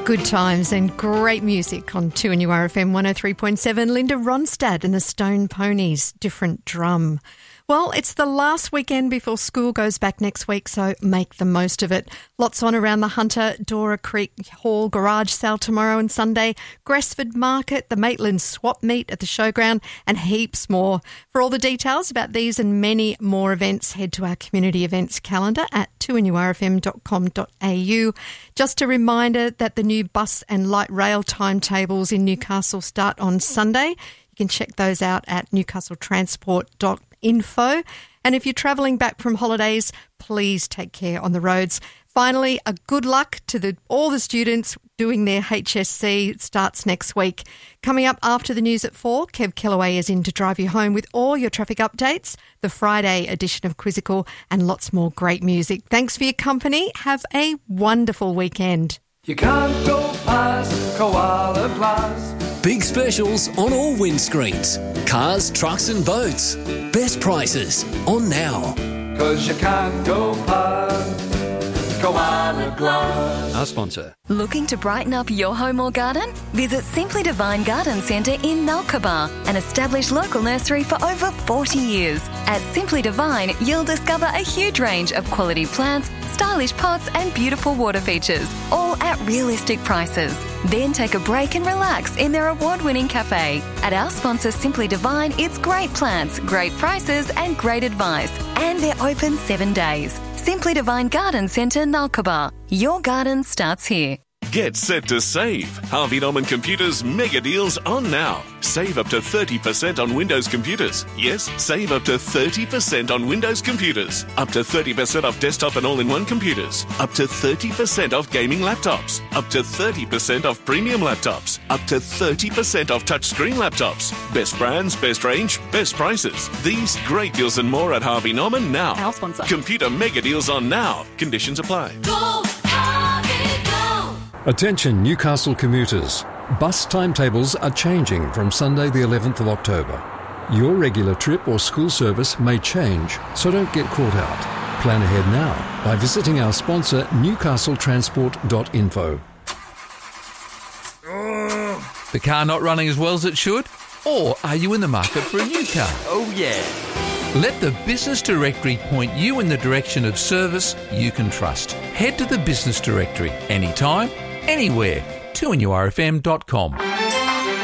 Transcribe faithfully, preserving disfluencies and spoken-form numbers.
Good times and great music on two N U R F M one oh three point seven. Linda Ronstadt and the Stone Ponies, Different Drum. Well, it's the last weekend before school goes back next week, so make the most of it. Lots on around the Hunter Dora Creek Hall garage sale tomorrow and Sunday, Gresford Market, the Maitland Swap Meet at the showground, and heaps more. For all the details about these and many more events, head to our community events calendar at two N U R F M dot com dot a u. Just a reminder that the new bus and light rail timetables in Newcastle start on Sunday. You can check those out at newcastle transport dot info. And if you're travelling back from holidays, please take care on the roads. Finally, a good luck to the all the students doing their H S C. It starts next week. Coming up after the news at four, Kev Kellaway is in to drive you home with all your traffic updates, the Friday edition of Quizzical, and lots more great music. Thanks for your company. Have a wonderful weekend. You can't go past Koala Plaza. Big specials on all windscreens. Cars, trucks and boats. Best prices on now. Cause you can't go past Koala Glass. Our sponsor. Looking to brighten up your home or garden? Visit Simply Divine Garden Centre in Nalkaba, an established local nursery for over forty years. At Simply Divine, you'll discover a huge range of quality plants, stylish pots and beautiful water features, all at realistic prices. Then take a break and relax in their award-winning cafe. At our sponsor Simply Divine, it's great plants, great prices and great advice. And they're open seven days. Simply Divine Garden Centre, Nalkaba. Your garden starts here. Get set to save. Harvey Norman Computers mega deals on now. Save up to thirty percent on Windows computers. Yes, save up to thirty percent on Windows computers. Up to thirty percent off desktop and all-in-one computers. Up to thirty percent off gaming laptops. Up to thirty percent off premium laptops. Up to thirty percent off touchscreen laptops. Best brands, best range, best prices. These great deals and more at Harvey Norman now. Our sponsor. Computer mega deals on now. Conditions apply. Go, Harvey, go! Attention Newcastle commuters. Bus timetables are changing from Sunday the eleventh of October. Your regular trip or school service may change, so don't get caught out. Plan ahead now by visiting our sponsor newcastle transport dot info. The car not running as well as it should? Or are you in the market for a new car? Oh yeah. Let the Business Directory point you in the direction of service you can trust. Head to the Business Directory anytime, anywhere. two N U R F M dot com.